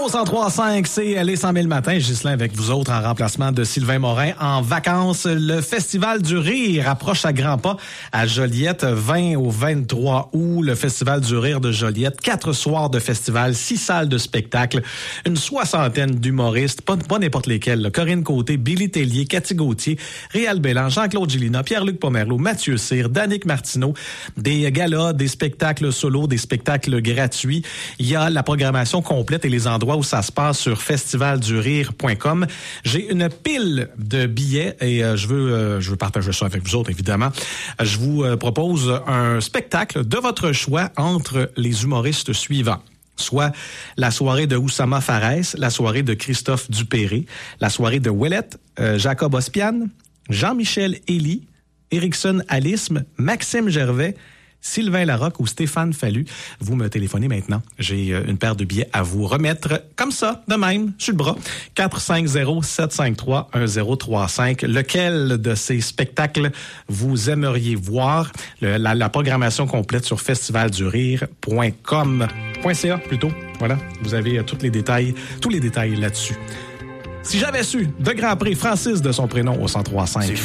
Au 103.5, c'est les 100 000 matins. Ghislain avec vous autres en remplacement de Sylvain Morin en vacances. Le Festival du Rire approche à grands pas à Joliette, 20 au 23 août. Le Festival du Rire de Joliette, 4 soirs de festival, 6 salles de spectacle, une 60aine d'humoristes, pas n'importe lesquels. Là. Corinne Côté, Billy Tellier, Cathy Gauthier, Réal Bélan, Jean-Claude Gélina, Pierre-Luc Pomerleau, Mathieu Cyr, Danick Martineau, des galas, des spectacles solos, des spectacles gratuits. Il y a la programmation complète et les endroits où ça se passe sur festivaldurire.com. J'ai une pile de billets et je veux partager ça avec vous autres, évidemment. Je vous propose un spectacle de votre choix entre les humoristes suivants. Soit la soirée de Oussama Fares, la soirée de Christophe Dupéré, la soirée de Ouellette, Jacob Ospian, Jean-Michel Elie, Érickson Alisme, Maxime Gervais, Sylvain Larocque ou Stéphane Fallu. Vous me téléphonez maintenant. J'ai une paire de billets à vous remettre comme ça, de même, sur le bras. 450-753-1035. Lequel de ces spectacles vous aimeriez voir? La programmation complète sur festivaldurire.com. .ca plutôt. Voilà, vous avez tous les détails là-dessus. Si j'avais su, de Grand Prix, Francis de son prénom au 103.5.